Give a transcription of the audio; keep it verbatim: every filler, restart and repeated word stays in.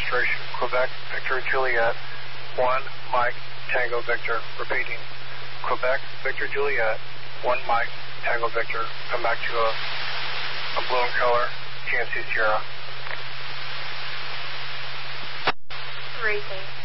restoration. Quebec, Victor, Juliet, one, Mike, Tango, Victor. Repeating. Quebec, Victor, Juliet, one, Mike, Tango, Victor. Come back to a, a blue and color, T N C Sierra. Racing.